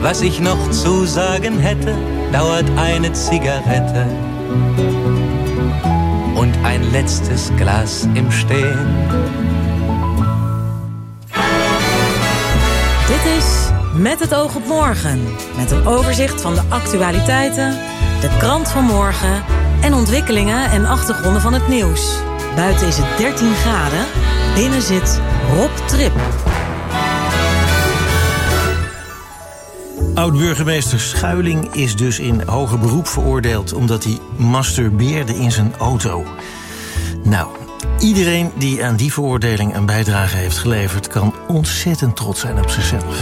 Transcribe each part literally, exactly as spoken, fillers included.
Was ich noch zu sagen hätte, dauert eine Zigarette und ein letztes Glas im Stehen. Dit is Met het oog op morgen. Met een overzicht van de actualiteiten, de krant van morgen en ontwikkelingen en achtergronden van het nieuws. Buiten is het dertien graden, binnen zit Rob Trip. Oud-burgemeester Schuiling is dus in hoger beroep veroordeeld omdat hij masturbeerde in zijn auto. Nou, iedereen die aan die veroordeling een bijdrage heeft geleverd kan ontzettend trots zijn op zichzelf.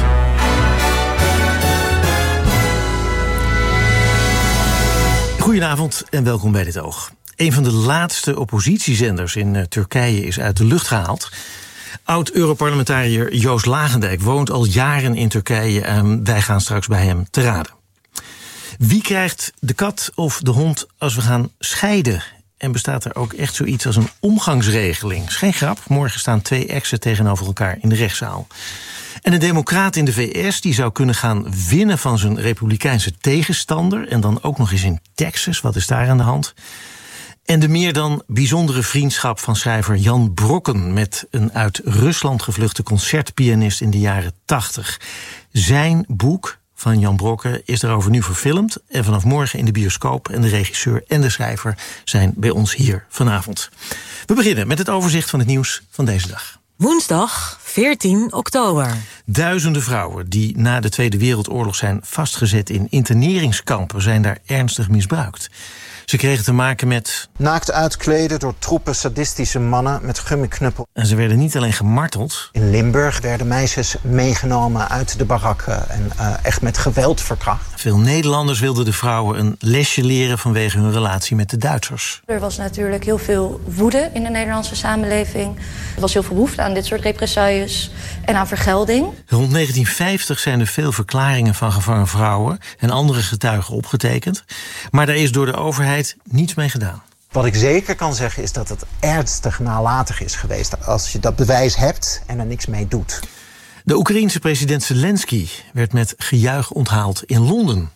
Goedenavond en welkom bij Dit Oog. Een van de laatste oppositiezenders in uh, Turkije is uit de lucht gehaald. Oud-Europarlementariër Joost Lagendijk woont al jaren in Turkije en wij gaan straks bij hem te raden. Wie krijgt de kat of de hond als we gaan scheiden? En bestaat er ook echt zoiets als een omgangsregeling? Is geen grap, morgen staan twee exen tegenover elkaar in de rechtszaal. En een democraat in de V S die zou kunnen gaan winnen van zijn republikeinse tegenstander. En dan ook nog eens in Texas, wat is daar aan de hand? En de meer dan bijzondere vriendschap van schrijver Jan Brokken met een uit Rusland gevluchte concertpianist in de jaren tachtig. Zijn boek van Jan Brokken is daarover nu verfilmd en vanaf morgen in de bioscoop. En de regisseur en de schrijver zijn bij ons hier vanavond. We beginnen met het overzicht van het nieuws van deze dag. Woensdag veertien oktober. Duizenden vrouwen die na de Tweede Wereldoorlog zijn vastgezet in interneringskampen zijn daar ernstig misbruikt. Ze kregen te maken met naakt uitkleden door troepen sadistische mannen met gummiknuppel. En ze werden niet alleen gemarteld. In Limburg werden meisjes meegenomen uit de barakken en uh, echt met geweld verkracht. Veel Nederlanders wilden de vrouwen een lesje leren vanwege hun relatie met de Duitsers. Er was natuurlijk heel veel woede in de Nederlandse samenleving. Er was heel veel behoefte aan dit soort represailles en aan vergelding. Rond negentien vijftig zijn er veel verklaringen van gevangen vrouwen en andere getuigen opgetekend. Maar daar is door de overheid niets mee gedaan. Wat ik zeker kan zeggen is dat het ernstig nalatig is geweest als je dat bewijs hebt en er niks mee doet. De Oekraïense president Zelensky werd met gejuich onthaald in Londen.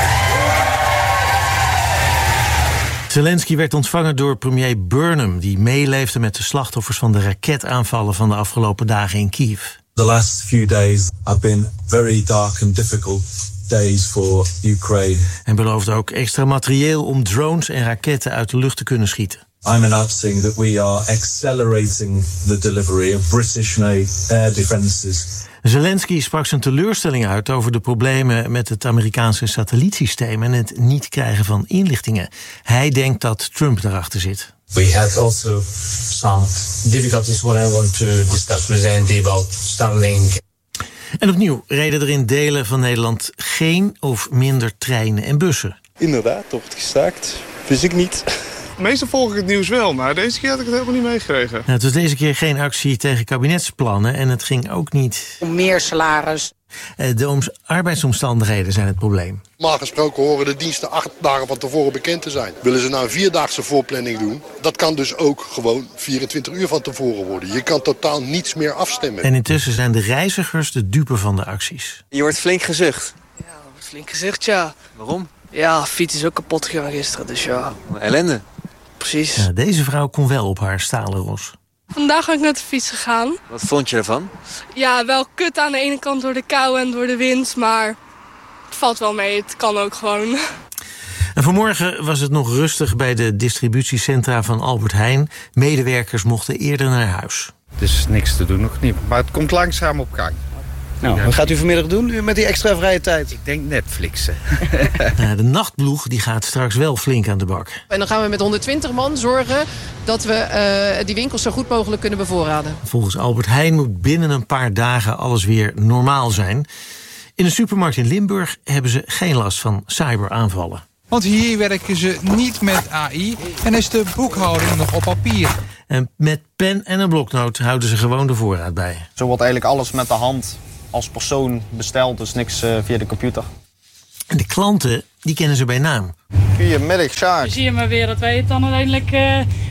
Zelensky werd ontvangen door premier Burnham, die meeleefde met de slachtoffers van de raketaanvallen van de afgelopen dagen in Kiev. The last few days have been very dark and difficult days for Ukraine. En beloofde ook extra materieel om drones en raketten uit de lucht te kunnen schieten. I'm announcing that we are accelerating the delivery of British-made air defenses. Zelensky sprak zijn teleurstelling uit over de problemen met het Amerikaanse satellietsysteem en het niet krijgen van inlichtingen. Hij denkt dat Trump daarachter zit. We had also some difficulties what I want to discuss with Andy about Starlink. En opnieuw reden er in delen van Nederland geen of minder treinen en bussen. Inderdaad, er wordt gestaakt. Fysiek niet. Meestal volg ik het nieuws wel, maar deze keer had ik het helemaal niet meegekregen. Nou, het was deze keer geen actie tegen kabinetsplannen en het ging ook niet om meer salaris. De arbeidsomstandigheden zijn het probleem. Normaal gesproken horen de diensten acht dagen van tevoren bekend te zijn. Willen ze nou een vierdaagse voorplanning doen? Dat kan dus ook gewoon vierentwintig uur van tevoren worden. Je kan totaal niets meer afstemmen. En intussen zijn de reizigers de dupe van de acties. Je wordt flink gezucht. Ja, wordt flink gezucht, ja. Waarom? Ja, fiets is ook kapot gegaan gisteren, dus ja. Ellende. Precies. Ja, deze vrouw kon wel op haar stalen ros. Vandaag ben ik naar de fiets gegaan. Wat vond je ervan? Ja, wel kut aan de ene kant door de kou en door de wind, maar het valt wel mee. Het kan ook gewoon. En vanmorgen was het nog rustig bij de distributiecentra van Albert Heijn. Medewerkers mochten eerder naar huis. Er is niks te doen, nog niet. Maar het komt langzaam op gang. Nou, wat gaat u vanmiddag doen met die extra vrije tijd? Ik denk Netflixen. De nachtploeg die gaat straks wel flink aan de bak. En dan gaan we met honderdtwintig man zorgen dat we uh, die winkels zo goed mogelijk kunnen bevoorraden. Volgens Albert Heijn moet binnen een paar dagen alles weer normaal zijn. In een supermarkt in Limburg hebben ze geen last van cyberaanvallen. Want hier werken ze niet met A I en is de boekhouding nog op papier. En met pen en een bloknoot houden ze gewoon de voorraad bij. Zo wordt eigenlijk alles met de hand als persoon besteld, dus niks uh, via de computer. En de klanten, die kennen ze bij naam. Goedemiddag, Sjaak. Zie je maar weer dat wij het dan uiteindelijk uh,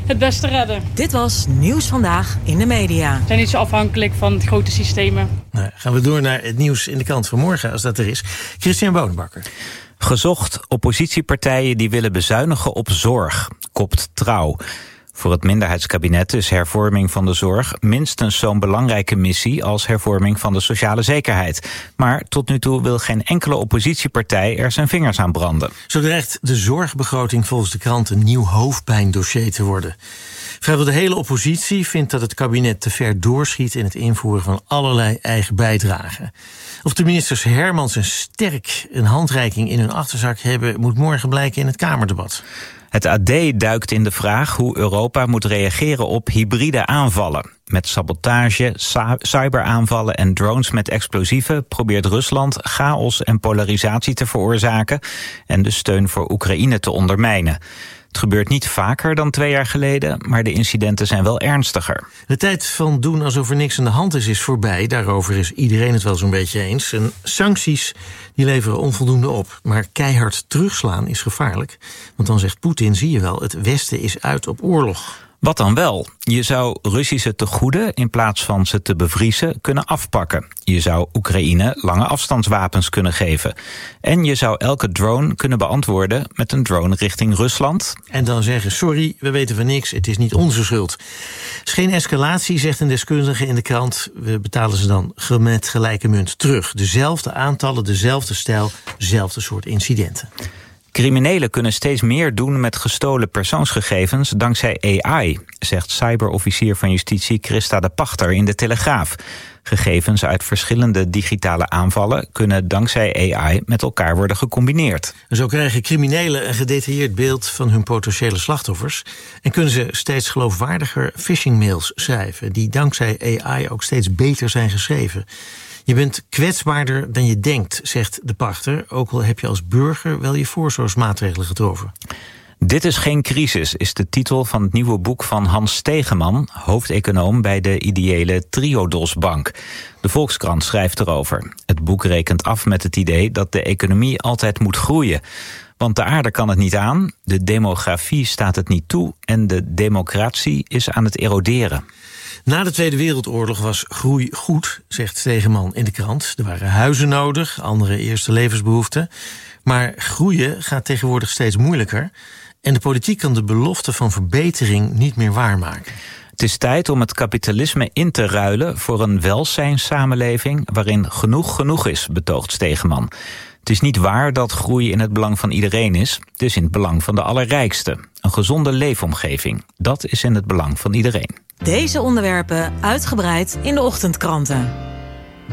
het beste redden. Dit was Nieuws Vandaag in de media. We zijn niet zo afhankelijk van het grote systemen. Nou, gaan we door naar het nieuws in de krant van morgen, als dat er is. Christian Bonenbakker. Gezocht oppositiepartijen die willen bezuinigen op zorg, kopt Trouw. Voor het minderheidskabinet is hervorming van de zorg minstens zo'n belangrijke missie als hervorming van de sociale zekerheid. Maar tot nu toe wil geen enkele oppositiepartij er zijn vingers aan branden. Zo dreigt de zorgbegroting volgens de krant een nieuw hoofdpijndossier te worden. Vrijwel de hele oppositie vindt dat het kabinet te ver doorschiet in het invoeren van allerlei eigen bijdragen. Of de ministers Hermans en Sterk een handreiking in hun achterzak hebben, moet morgen blijken in het Kamerdebat. Het A D duikt in de vraag hoe Europa moet reageren op hybride aanvallen. Met sabotage, cyberaanvallen en drones met explosieven probeert Rusland chaos en polarisatie te veroorzaken en de steun voor Oekraïne te ondermijnen. Het gebeurt niet vaker dan twee jaar geleden, maar de incidenten zijn wel ernstiger. De tijd van doen alsof er niks aan de hand is, is voorbij. Daarover is iedereen het wel zo'n beetje eens. En sancties die leveren onvoldoende op. Maar keihard terugslaan is gevaarlijk. Want dan zegt Poetin, zie je wel, het Westen is uit op oorlog. Wat dan wel? Je zou Russische tegoeden, in plaats van ze te bevriezen, kunnen afpakken. Je zou Oekraïne lange afstandswapens kunnen geven. En je zou elke drone kunnen beantwoorden met een drone richting Rusland. En dan zeggen, sorry, we weten van niks, het is niet onze schuld. Het is geen escalatie, zegt een deskundige in de krant. We betalen ze dan met gelijke munt terug. Dezelfde aantallen, dezelfde stijl, dezelfde soort incidenten. Criminelen kunnen steeds meer doen met gestolen persoonsgegevens dankzij A I, zegt cyberofficier van justitie Christa de Pachter in de Telegraaf. Gegevens uit verschillende digitale aanvallen kunnen dankzij A I met elkaar worden gecombineerd. Zo krijgen criminelen een gedetailleerd beeld van hun potentiële slachtoffers en kunnen ze steeds geloofwaardiger phishingmails schrijven, die dankzij A I ook steeds beter zijn geschreven. Je bent kwetsbaarder dan je denkt, zegt de Pachter, ook al heb je als burger wel je voorzorgsmaatregelen getroffen. Dit is geen crisis, is de titel van het nieuwe boek van Hans Stegeman, hoofdeconoom bij de ideële Triodos Bank. De Volkskrant schrijft erover. Het boek rekent af met het idee dat de economie altijd moet groeien. Want de aarde kan het niet aan, de demografie staat het niet toe en de democratie is aan het eroderen. Na de Tweede Wereldoorlog was groei goed, zegt Stegeman in de krant. Er waren huizen nodig, andere eerste levensbehoeften. Maar groeien gaat tegenwoordig steeds moeilijker. En de politiek kan de belofte van verbetering niet meer waarmaken. Het is tijd om het kapitalisme in te ruilen voor een welzijnssamenleving waarin genoeg genoeg is, betoogt Stegeman. Het is niet waar dat groei in het belang van iedereen is. Het is in het belang van de allerrijkste. Een gezonde leefomgeving, dat is in het belang van iedereen. Deze onderwerpen uitgebreid in de ochtendkranten.